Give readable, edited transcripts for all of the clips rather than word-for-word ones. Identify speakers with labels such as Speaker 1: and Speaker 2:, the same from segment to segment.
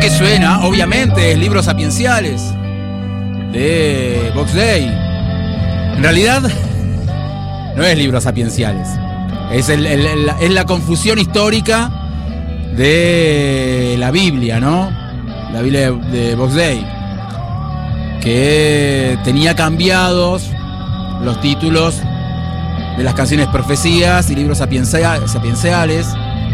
Speaker 1: que suena, obviamente, es Libros Sapienciales de Box Day. En realidad, no es Libros Sapienciales. Es la confusión histórica de la Biblia, ¿no? La Biblia de Box Day, que tenía cambiados los títulos de las canciones Profecías y Libros Sapienciales.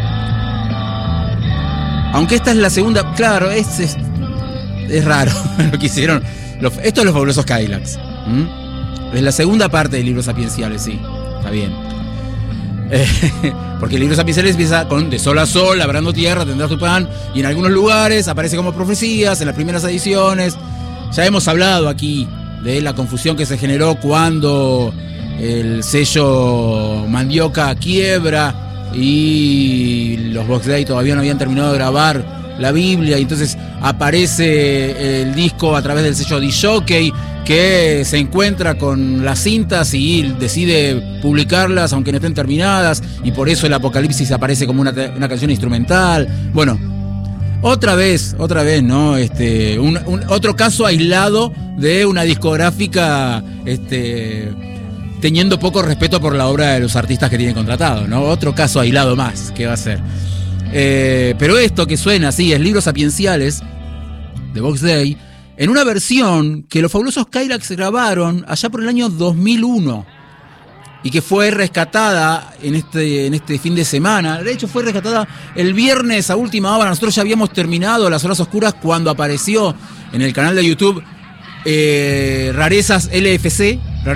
Speaker 1: Aunque esta es la segunda, claro, es raro lo que hicieron. Esto es Los Fabulosos Cadillacs. Es la segunda parte de Libros Sapienciales, sí, está bien. Porque el Libro Sapienciales empieza con de sol a sol, labrando tierra, tendrás tu pan, y en algunos lugares aparece como profecías, en las primeras ediciones. Ya hemos hablado aquí de la confusión que se generó cuando el sello Mandioca quiebra y los Box Day todavía no habían terminado de grabar la Biblia, y entonces aparece el disco a través del sello D-Jockey, que se encuentra con las cintas y decide publicarlas aunque no estén terminadas, y por eso el Apocalipsis aparece como una canción instrumental. Bueno, otra vez, ¿no? Otro caso aislado de una discográfica teniendo poco respeto por la obra de los artistas que tienen contratado, ¿no? Otro caso aislado más que va a ser. Pero esto que suena así es Libros Sapienciales de Box Day, en una versión que los Fabulosos Cadillacs grabaron allá por el año 2001 y que fue rescatada en este fin de semana. De hecho, fue rescatada el viernes a última hora. Nosotros ya habíamos terminado Las Horas Oscuras cuando apareció en el canal de YouTube Rarezas LFC.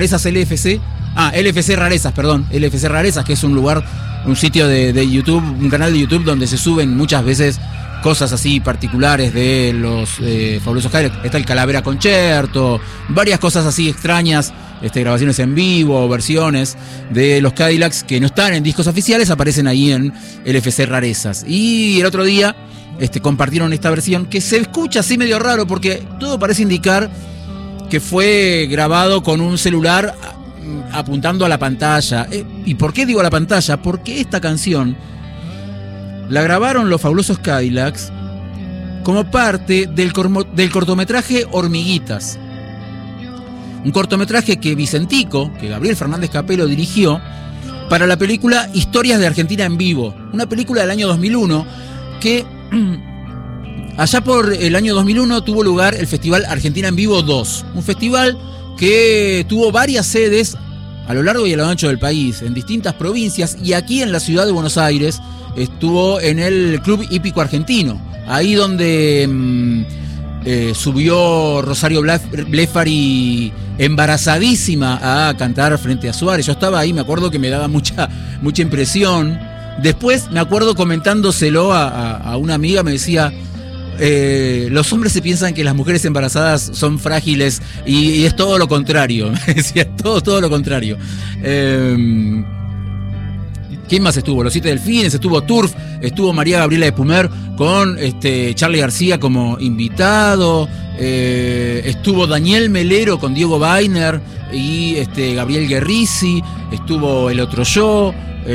Speaker 1: LFC Rarezas, que es un sitio de YouTube, un canal de YouTube donde se suben muchas veces cosas así particulares de los Fabulosos Cadillacs. Está el Calavera Concerto, varias cosas así extrañas, grabaciones en vivo, versiones de los Cadillacs que no están en discos oficiales, aparecen ahí en LFC Rarezas. Y el otro día compartieron esta versión que se escucha así medio raro porque todo parece indicar que fue grabado con un celular apuntando a la pantalla. ¿Y por qué digo a la pantalla? Porque esta canción la grabaron los Fabulosos Cadillacs como parte del cortometraje Hormiguitas. Un cortometraje que Gabriel Fernández Capelo dirigió para la película Historias de Argentina en Vivo. Una película del año 2001 que allá por el año 2001 tuvo lugar el Festival Argentina en Vivo 2. Un festival que tuvo varias sedes a lo largo y a lo ancho del país, en distintas provincias, y aquí en la ciudad de Buenos Aires estuvo en el Club Hípico Argentino, ahí donde subió Rosario Blefari embarazadísima a cantar frente a Suárez. Yo estaba ahí, me acuerdo que me daba mucha impresión. Después me acuerdo comentándoselo a una amiga, me decía: los hombres se piensan que las mujeres embarazadas son frágiles y es todo lo contrario. Me decía, todo lo contrario. ¿Quién más estuvo? Los Siete Delfines, estuvo Turf, estuvo María Gabriela de Pumer con Charly García como invitado, estuvo Daniel Melero con Diego Bainer y Gabriel Guerrisi, estuvo El Otro Yo,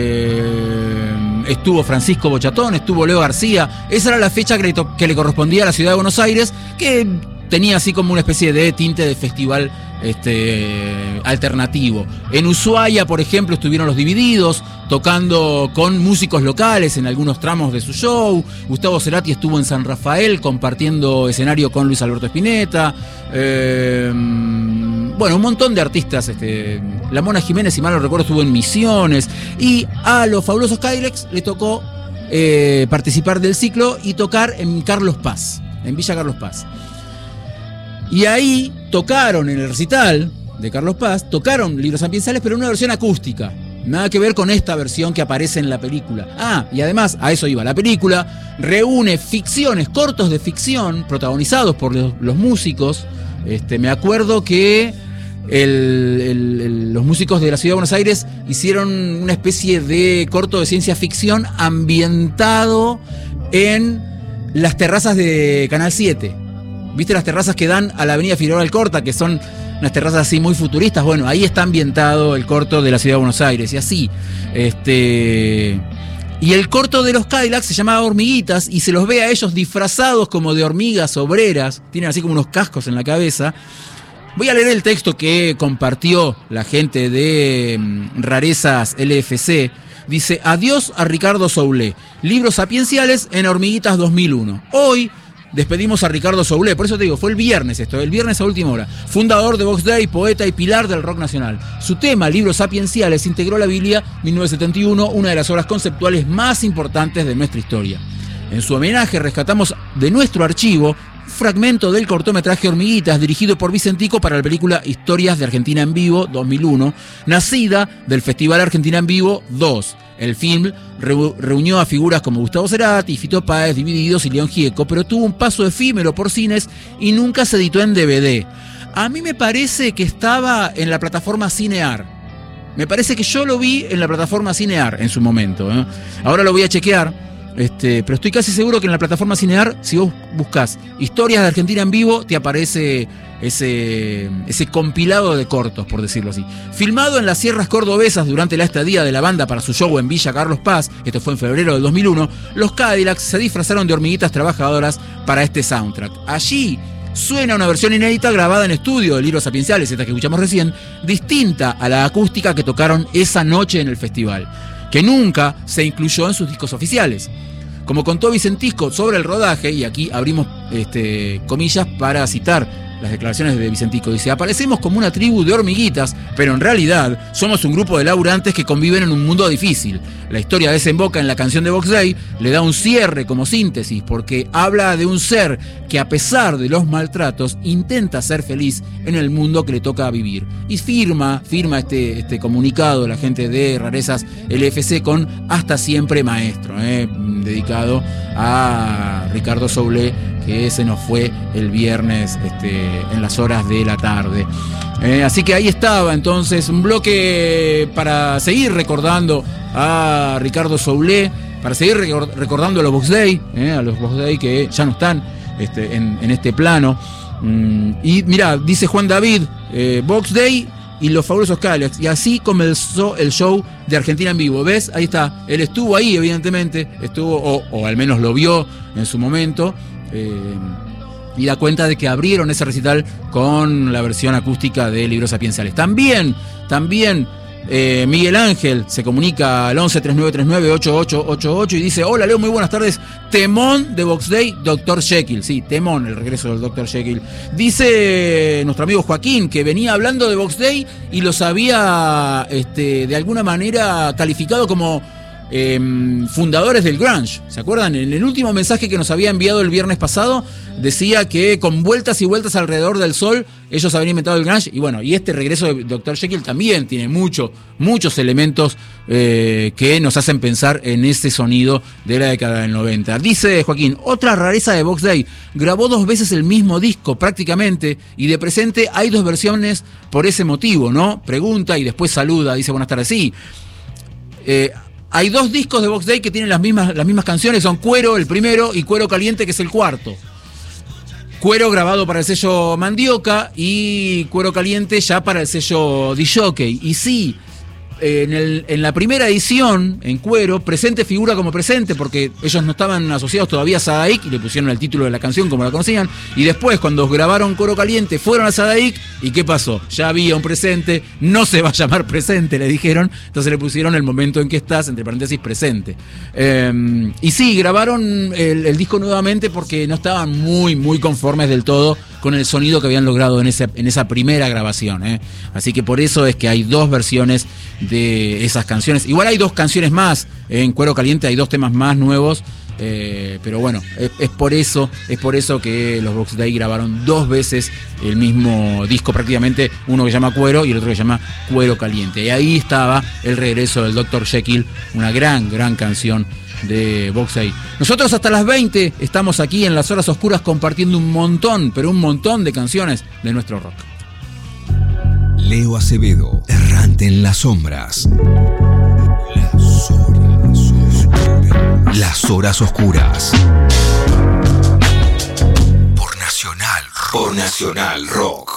Speaker 1: estuvo Francisco Bochatón, estuvo Leo García. Esa era la fecha que le correspondía a la ciudad de Buenos Aires, que tenía así como una especie de tinte de festival alternativo. En Ushuaia, por ejemplo, estuvieron Los Divididos tocando con músicos locales en algunos tramos de su show. Gustavo Cerati estuvo en San Rafael compartiendo escenario con Luis Alberto Spinetta. Bueno, un montón de artistas. La Mona Jiménez, si mal no recuerdo, estuvo en Misiones. Y a los Fabulosos Cadillacs le tocó participar del ciclo y tocar en Carlos Paz, en Villa Carlos Paz. Y ahí tocaron en el recital de Carlos Paz, tocaron Libros Sapienciales, pero en una versión acústica. Nada que ver con esta versión que aparece en la película. Y además, a eso iba. La película reúne ficciones, cortos de ficción, protagonizados por los músicos. Me acuerdo que los músicos de la ciudad de Buenos Aires hicieron una especie de corto de ciencia ficción ambientado en las terrazas de Canal 7. ¿Viste las terrazas que dan a la avenida Figueroa Alcorta, que son unas terrazas así muy futuristas? Bueno, ahí está ambientado el corto de la ciudad de Buenos Aires. Y así, Y el corto de los Cadillacs se llamaba Hormiguitas y se los ve a ellos disfrazados como de hormigas obreras, tienen así como unos cascos en la cabeza. Voy a leer el texto que compartió la gente de Rarezas LFC. Dice: adiós a Ricardo Soule, libros sapienciales en Hormiguitas 2001. Hoy despedimos a Ricardo Soule, por eso te digo, fue el viernes esto, el viernes a última hora. Fundador de Vox Day, poeta y pilar del rock nacional. Su tema, Libros sapienciales, integró la Biblia 1971, una de las obras conceptuales más importantes de nuestra historia. En su homenaje rescatamos de nuestro archivo fragmento del cortometraje Hormiguitas, dirigido por Vicentico para la película Historias de Argentina en Vivo 2001, nacida del Festival Argentina en Vivo 2. El film reunió a figuras como Gustavo Cerati, Fito Páez, Divididos y León Gieco, pero tuvo un paso efímero por cines y nunca se editó en DVD. A mí me parece que estaba en la plataforma Cinear. Me parece que yo lo vi en la plataforma Cinear en su momento. Ahora lo voy a chequear. Pero estoy casi seguro que en la plataforma Cinear, si vos buscás Historias de Argentina en Vivo, te aparece ese compilado de cortos, por decirlo así. Filmado en las sierras cordobesas durante la estadía de la banda para su show en Villa Carlos Paz, esto fue en febrero del 2001, los Cadillacs se disfrazaron de hormiguitas trabajadoras para este soundtrack. Allí suena una versión inédita grabada en estudio de Libros sapienciales, esta que escuchamos recién, distinta a la acústica que tocaron esa noche en el festival, que nunca se incluyó en sus discos oficiales. Como contó Vicentico sobre el rodaje, y aquí abrimos comillas para citar las declaraciones de Vicentico, dice: aparecemos como una tribu de hormiguitas, pero en realidad somos un grupo de laburantes que conviven en un mundo difícil. La historia desemboca en la canción de Vox Day, le da un cierre como síntesis, porque habla de un ser que, a pesar de los maltratos, intenta ser feliz en el mundo que le toca vivir. Y firma este comunicado la gente de Rarezas LFC con Hasta siempre maestro, dedicado a Ricardo Soule, que se nos fue el viernes en las horas de la tarde. Así que ahí estaba entonces un bloque para seguir recordando a Ricardo Soule, para seguir recordando a los Vox Day, a los Vox Day que ya no están en este plano. Y mira, dice Juan David, Vox Day y los fabulosos Cadillacs, y así comenzó el show de Argentina en Vivo. ¿Ves? Ahí está, él estuvo ahí, evidentemente, o al menos lo vio en su momento, y da cuenta de que abrieron ese recital con la versión acústica de Libros sapienciales. También Miguel Ángel se comunica al 11-3939-8888 y dice: hola Leo, muy buenas tardes, temón de Vox Day, Dr. Jekyll. Sí, temón, el regreso del Dr. Jekyll. Dice nuestro amigo Joaquín que venía hablando de Vox Day y los había de alguna manera calificado como fundadores del grunge. ¿Se acuerdan? En el último mensaje que nos había enviado el viernes pasado decía que con vueltas y vueltas alrededor del sol ellos habían inventado el grunge. Y bueno, y este regreso de Dr. Jekyll también tiene muchos elementos que nos hacen pensar en ese sonido de la década del 90. Dice Joaquín: otra rareza de Vox Day, grabó 2 veces el mismo disco prácticamente, y de presente hay 2 versiones por ese motivo, ¿no? Pregunta y después saluda, dice: buenas tardes. Sí, hay 2 discos de Vox Day que tienen las mismas canciones, son Cuero, el primero, y Cuero Caliente, que es el cuarto. Cuero grabado para el sello Mandioca y Cuero Caliente ya para el sello Disjockey. Y sí, en la primera edición, en Cuero, Presente figura como Presente, porque ellos no estaban asociados todavía a Sadaik y le pusieron el título de la canción como la conocían. Y después, cuando grabaron Cuero Caliente, fueron a Sadaik. ¿Y qué pasó? Ya había un Presente, no se va a llamar Presente, le dijeron. Entonces le pusieron El momento en que estás, entre paréntesis, Presente. Y sí, grabaron el disco nuevamente porque no estaban muy conformes del todo con el sonido que habían logrado en esa primera grabación. Así que por eso es que hay 2 versiones de esas canciones. Igual hay 2 canciones más, en Cuero Caliente hay 2 temas más nuevos, pero bueno, es por eso que los Vox Day grabaron 2 veces el mismo disco prácticamente, uno que se llama Cuero y el otro que se llama Cuero Caliente. Y ahí estaba el regreso del Dr. Jekyll, una gran canción de Vox Day. Nosotros hasta las 20 estamos aquí en las horas oscuras compartiendo un montón de canciones de nuestro rock.
Speaker 2: Leo Acevedo, errante en las sombras. Las horas oscuras. Por Nacional Rock.